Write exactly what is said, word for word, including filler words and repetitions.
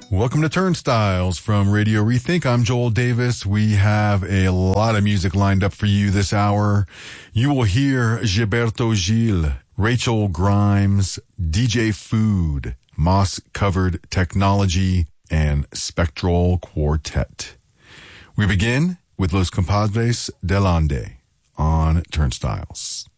Welcome to Turnstiles from Radio Rethink. I'm Joel Davis. We have a lot of music lined up for you this hour. You will hear Gilberto Gil, Rachel Grimes, D J Food, Moss-Covered Technology, and Spectral Quartet. We begin with Los Compadres del Ande on Turnstiles.